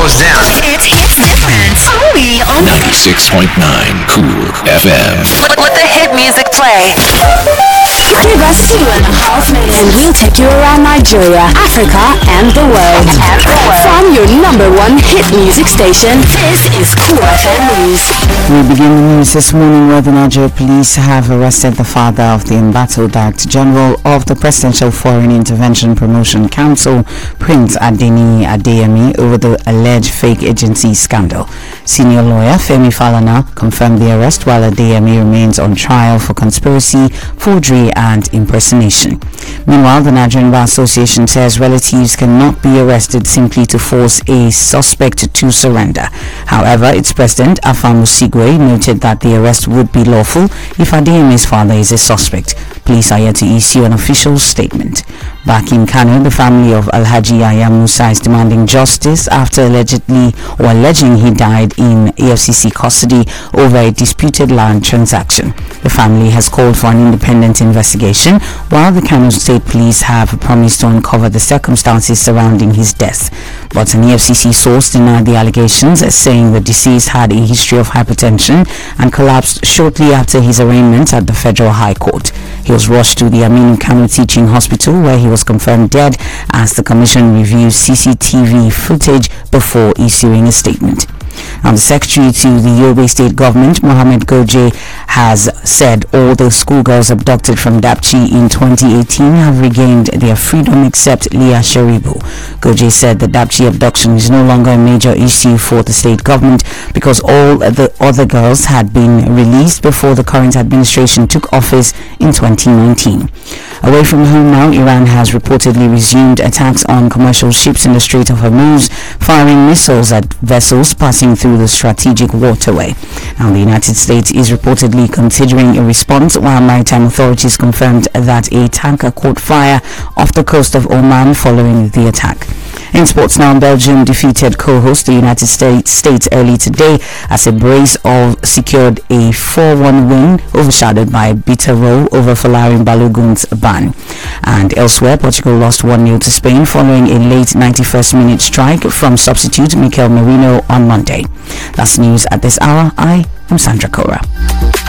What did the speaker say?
goes down. It's Hits Difference. Only on 96.9 Cool FM. Let the hit music play. Give us 2.5 minutes and we'll take you around Nigeria, Africa, and the world. From your number one hit music station, this is Cool FM News. We begin the news this morning where the Nigeria police have arrested the father of the embattled Director General of the Presidential Foreign Intervention Promotion Council, Prince Adeni Adeyemi, over the alleged fake agency scandal. Senior lawyer Femi Falana confirmed the arrest while Adeyemi remains on trial for conspiracy, forgery and impersonation. Meanwhile, the Nigerian Bar Association says relatives cannot be arrested simply to force a suspect to surrender. However, its president, Afam Osigwe, noted that the arrest would be lawful if Adeyemi's father is a suspect. Police are yet to issue an official statement. Back in Kano, the family of Alhaji Yahya Musa is demanding justice after alleging he died in EFCC custody over a disputed land transaction. The family has called for an independent investigation, while the Kano State Police have promised to uncover the circumstances surrounding his death. But an EFCC source denied the allegations, saying the deceased had a history of hypertension and collapsed shortly after his arraignment at the Federal High Court. He was rushed to the Aminu Kano Teaching Hospital, where he was confirmed dead as the commission reviews CCTV footage before issuing a statement. And the secretary to the Yobe State government, Mohammed Goje, has said all the schoolgirls abducted from Dapchi in 2018 have regained their freedom except Leah Sharibu. Goje said the Dapchi abduction is no longer a major issue for the state government because all the other girls had been released before the current administration took office in 2019. Away from home now, Iran has reportedly resumed attacks on commercial ships in the Strait of Hormuz, firing missiles at vessels passing through the strategic waterway. Now, the United States is reportedly considering a response, while maritime authorities confirmed that a tanker caught fire off the coast of Oman following the attack. In sports now, Belgium defeated co-host the United States early today as a brace of secured a 4-1 win, overshadowed by a bitter roll over Folarin Balogun's ban. And elsewhere, Portugal lost 1-0 to Spain following a late 91st minute strike from substitute Mikel Merino on Monday. That's news at this hour. I am Sandra Cora.